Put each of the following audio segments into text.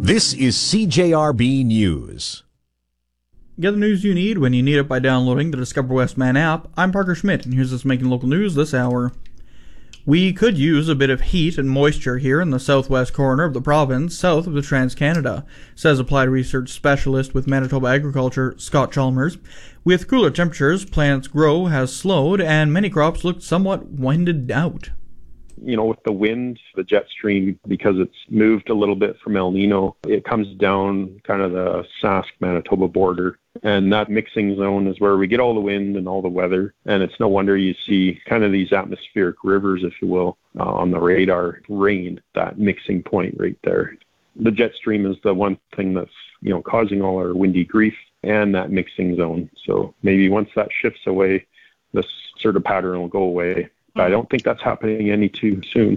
This is CJRB News. Get the news you need when you need it by downloading the Discover Westman app. I'm Parker Schmidt, and here's what's making local news this hour. We could use a bit of heat and moisture here in the southwest corner of the province, south of the Trans-Canada, says applied research specialist with Manitoba Agriculture, Scott Chalmers. With cooler temperatures, plants' grow has slowed, and many crops look somewhat winded out. With the wind, the jet stream, because it's moved a little bit from El Nino, it comes down kind of the Sask-Manitoba border. And that mixing zone is where we get all the wind and all the weather. And it's no wonder you see kind of these atmospheric rivers, if you will, on the radar rain, that mixing point right there. The jet stream is the one thing that's, causing all our windy grief and that mixing zone. So maybe once that shifts away, this sort of pattern will go away. But I don't think that's happening any too soon.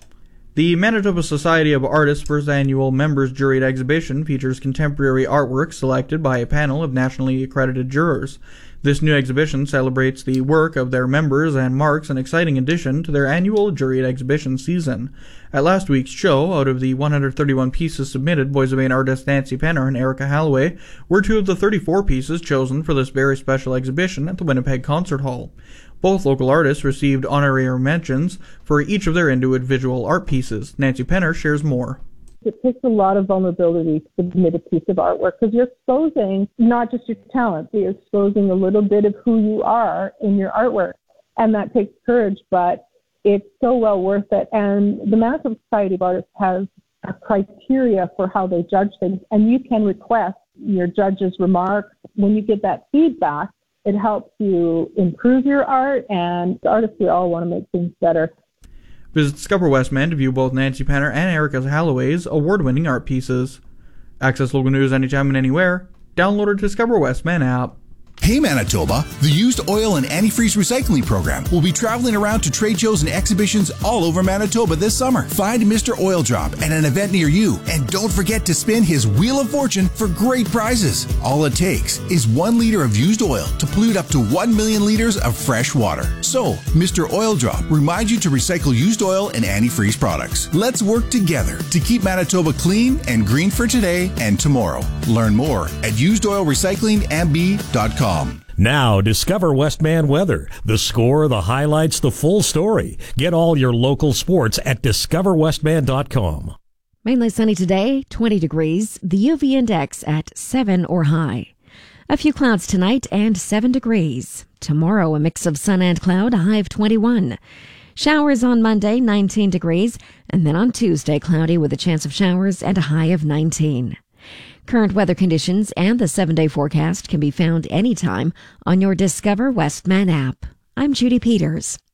The Manitoba Society of Artists' first annual Members Juried Exhibition features contemporary artwork selected by a panel of nationally accredited jurors. This new exhibition celebrates the work of their members and marks an exciting addition to their annual juried exhibition season. At last week's show, out of the 131 pieces submitted, Boys of Maine artists Nancy Penner and Erica Halloway were two of the 34 pieces chosen for this very special exhibition at the Winnipeg Concert Hall. Both local artists received honorary mentions for each of their individual art pieces. Nancy Penner shares more. It takes a lot of vulnerability to submit a piece of artwork because you're exposing not just your talent, but you're exposing a little bit of who you are in your artwork. And that takes courage, but it's so well worth it. And the Manitoba Society of Artists has a criteria for how they judge things, and you can request your judge's remarks. When you get that feedback, it helps you improve your art, and artists, we all want to make things better. Visit Discover Westman to view both Nancy Penner and Erica Halloway's award-winning art pieces. Access local news anytime and anywhere. Download the Discover Westman app. Hey Manitoba, the Used Oil and Antifreeze Recycling Program will be traveling around to trade shows and exhibitions all over Manitoba this summer. Find Mr. Oil Drop at an event near you, and don't forget to spin his Wheel of Fortune for great prizes. All it takes is 1 liter of used oil to pollute up to 1 million liters of fresh water. So, Mr. Oil Drop reminds you to recycle used oil and antifreeze products. Let's work together to keep Manitoba clean and green for today and tomorrow. Learn more at usedoilrecyclingmb.com. Now, discover Westman weather. The score, the highlights, the full story. Get all your local sports at discoverwestman.com. Mainly sunny today, 20 degrees. The UV index at 7 or high. A few clouds tonight and 7 degrees. Tomorrow, a mix of sun and cloud, a high of 21. Showers on Monday, 19 degrees. And then on Tuesday, cloudy with a chance of showers and a high of 19. Current weather conditions and the 7-day forecast can be found anytime on your Discover Westman app. I'm Judy Peters.